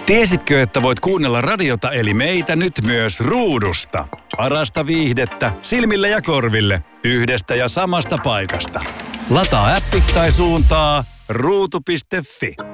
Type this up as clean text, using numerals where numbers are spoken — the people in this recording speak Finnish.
Tiesitkö, että voit kuunnella radiota eli meitä nyt myös ruudusta? Parasta viihdettä silmille ja korville yhdestä ja samasta paikasta. Lataa appi tai suuntaa ruutu.fi.